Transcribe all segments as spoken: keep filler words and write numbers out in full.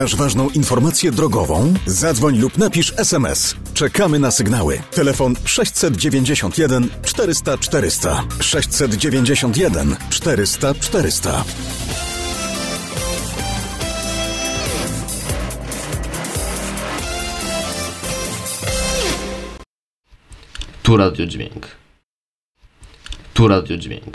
Masz ważną informację drogową? Zadzwoń lub napisz es em es. Czekamy na sygnały. Telefon sześćset dziewięćdziesiąt jeden czterysta czterysta. sześćset dziewięćdziesiąt jeden czterysta czterysta. Tu Radio Dźwięk. Tu Radio Dźwięk.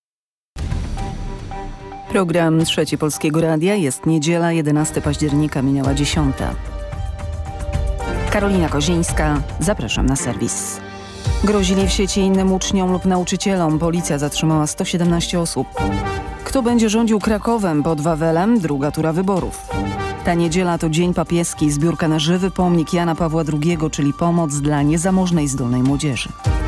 Program Trzeci Polskiego Radia. Jest niedziela, jedenastego października, minęła dziesiąta. Karolina Kozińska, zapraszam na serwis. Grozili w sieci innym uczniom lub nauczycielom. Policja zatrzymała sto siedemnaście osób. Kto będzie rządził Krakowem pod Wawelem? Druga tura wyborów. Ta niedziela to Dzień Papieski, zbiórka na żywy pomnik Jana Pawła drugiego, czyli pomoc dla niezamożnej zdolnej młodzieży.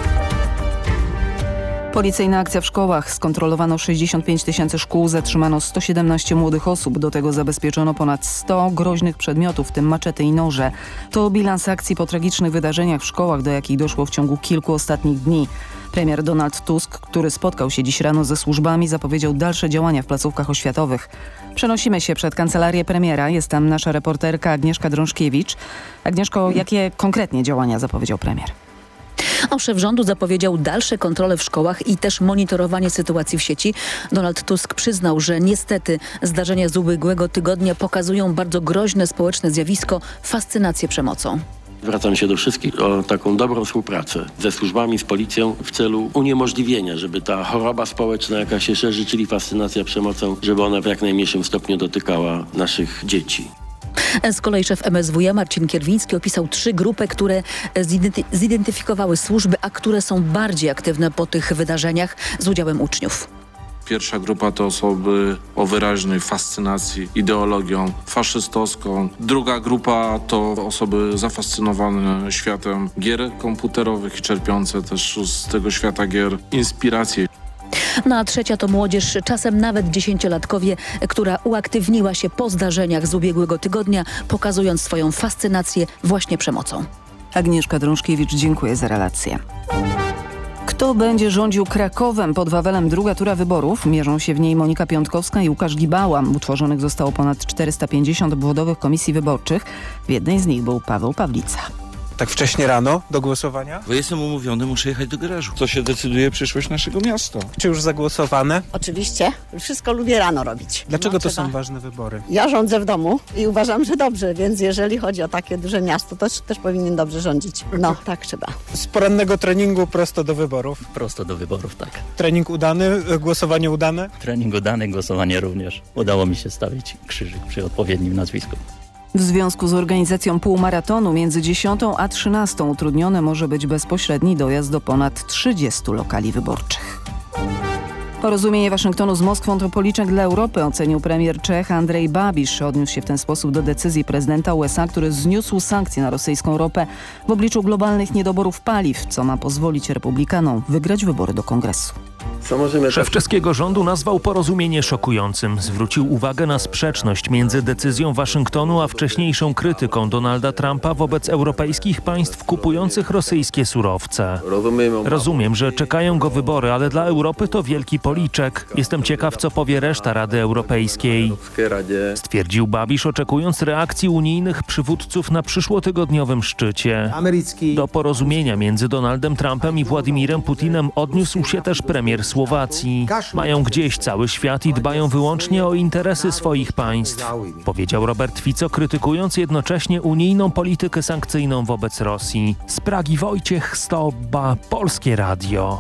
Policyjna akcja w szkołach. Skontrolowano sześćdziesiąt pięć tysięcy szkół, zatrzymano sto siedemnaście młodych osób. Do tego zabezpieczono ponad sto groźnych przedmiotów, w tym maczety i noże. To bilans akcji po tragicznych wydarzeniach w szkołach, do jakich doszło w ciągu kilku ostatnich dni. Premier Donald Tusk, który spotkał się dziś rano ze służbami, zapowiedział dalsze działania w placówkach oświatowych. Przenosimy się przed kancelarię premiera. Jest tam nasza reporterka Agnieszka Drążkiewicz. Agnieszko, jakie konkretnie działania zapowiedział premier? A szef rządu zapowiedział dalsze kontrole w szkołach i też monitorowanie sytuacji w sieci. Donald Tusk przyznał, że niestety zdarzenia z ubiegłego tygodnia pokazują bardzo groźne społeczne zjawisko – fascynację przemocą. Zwracam się do wszystkich o taką dobrą współpracę ze służbami, z policją w celu uniemożliwienia, żeby ta choroba społeczna, jaka się szerzy, czyli fascynacja przemocą, żeby ona w jak najmniejszym stopniu dotykała naszych dzieci. Z kolei szef em es wuja Marcin Kierwiński opisał trzy grupy, które zidenty- zidentyfikowały służby, a które są bardziej aktywne po tych wydarzeniach z udziałem uczniów. Pierwsza grupa to osoby o wyraźnej fascynacji ideologią faszystowską. Druga grupa to osoby zafascynowane światem gier komputerowych i czerpiące też z tego świata gier inspiracje. No a trzecia to młodzież, czasem nawet dziesięciolatkowie, która uaktywniła się po zdarzeniach z ubiegłego tygodnia, pokazując swoją fascynację właśnie przemocą. Agnieszka Drążkiewicz, dziękuję za relację. Kto będzie rządził Krakowem pod Wawelem? Druga tura wyborów. Mierzą się w niej Monika Piątkowska i Łukasz Gibała. Utworzonych zostało ponad czterysta pięćdziesiąt obwodowych komisji wyborczych. W jednej z nich był Paweł Pawlica. Tak wcześnie rano do głosowania? Bo jestem umówiony, muszę jechać do garażu. To się decyduje przyszłość naszego miasta. Czy już zagłosowane? Oczywiście. Wszystko lubię rano robić. Dlaczego no, to trzeba. są ważne wybory? Ja rządzę w domu i uważam, że dobrze, więc jeżeli chodzi o takie duże miasto, to też powinien dobrze rządzić. No, tak trzeba. Z porannego treningu prosto do wyborów? Prosto do wyborów, tak. Trening udany, głosowanie udane? Trening udany, głosowanie również. Udało mi się stawić krzyżyk przy odpowiednim nazwisku. W związku z organizacją półmaratonu między dziesiątą a trzynastą utrudniony może być bezpośredni dojazd do ponad trzydziestu lokali wyborczych. Porozumienie Waszyngtonu z Moskwą to policzek dla Europy, ocenił premier Czech Andrej Babiš. Odniósł się w ten sposób do decyzji prezydenta U S A, który zniósł sankcje na rosyjską ropę w obliczu globalnych niedoborów paliw, co ma pozwolić republikanom wygrać wybory do Kongresu. Szef czeskiego rządu nazwał porozumienie szokującym. Zwrócił uwagę na sprzeczność między decyzją Waszyngtonu a wcześniejszą krytyką Donalda Trumpa wobec europejskich państw kupujących rosyjskie surowce. Rozumiem, że czekają go wybory, ale dla Europy to wielki policzek. Jestem ciekaw, co powie reszta Rady Europejskiej, stwierdził Babiš, oczekując reakcji unijnych przywódców na przyszłotygodniowym szczycie. Do porozumienia między Donaldem Trumpem i Władimirem Putinem odniósł się też premier Słowacji. Mają gdzieś cały świat i dbają wyłącznie o interesy swoich państw, powiedział Robert Fico, krytykując jednocześnie unijną politykę sankcyjną wobec Rosji. Z Pragi Wojciech Stoba, Polskie Radio.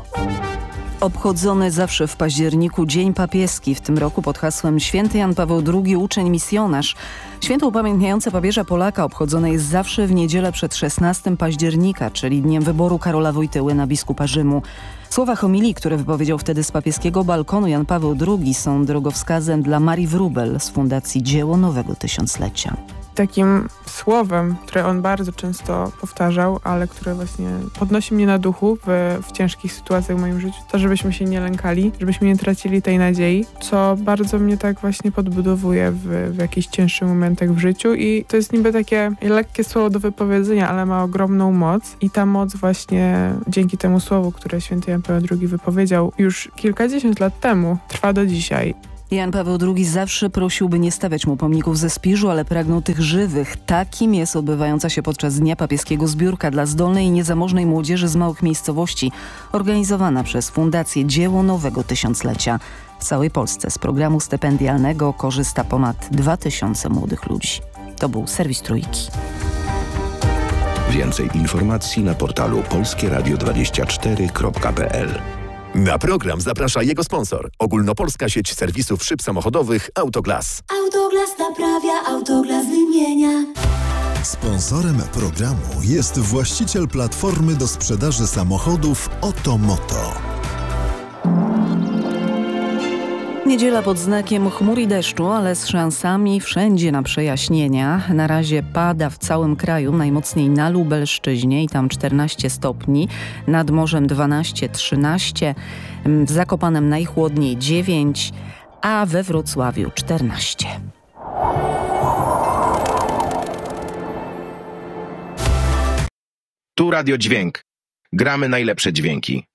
Obchodzony zawsze w październiku Dzień Papieski, w tym roku pod hasłem Święty Jan Paweł drugi, uczeń misjonarz. Święto upamiętniające papieża Polaka obchodzone jest zawsze w niedzielę przed szesnastego października, czyli dniem wyboru Karola Wojtyły na biskupa Rzymu. Słowa homilii, które wypowiedział wtedy z papieskiego balkonu Jan Paweł drugi, są drogowskazem dla Marii Wróbel z Fundacji Dzieło Nowego Tysiąclecia. Takim słowem, które on bardzo często powtarzał, ale które właśnie podnosi mnie na duchu w, w ciężkich sytuacjach w moim życiu, to żebyśmy się nie lękali, żebyśmy nie tracili tej nadziei, co bardzo mnie tak właśnie podbudowuje w, w jakichś cięższych momentach w życiu i to jest niby takie lekkie słowo do wypowiedzenia, ale ma ogromną moc i ta moc właśnie dzięki temu słowu, które święty Jan Paweł drugi wypowiedział już kilkadziesiąt lat temu, trwa do dzisiaj. Jan Paweł drugi zawsze prosił, by nie stawiać mu pomników ze Spiżu, ale pragnął tych żywych. Takim jest odbywająca się podczas Dnia Papieskiego zbiórka dla zdolnej i niezamożnej młodzieży z małych miejscowości, organizowana przez Fundację Dzieło Nowego Tysiąclecia. W całej Polsce z programu stypendialnego korzysta ponad dwa tysiące młodych ludzi. To był serwis Trójki. Więcej informacji na portalu polskie radio dwadzieścia cztery kropka p l. Na program zaprasza jego sponsor. Ogólnopolska sieć serwisów szyb samochodowych Autoglas. Autoglas naprawia, Autoglas wymienia. Sponsorem programu jest właściciel platformy do sprzedaży samochodów Otomoto. Niedziela pod znakiem chmur i deszczu, ale z szansami wszędzie na przejaśnienia. Na razie pada w całym kraju, najmocniej na Lubelszczyźnie i tam czternaście stopni, nad morzem dwanaście trzynaście, w Zakopanem najchłodniej dziewięć, a we Wrocławiu czternaście. Tu Radio Dźwięk. Gramy najlepsze dźwięki.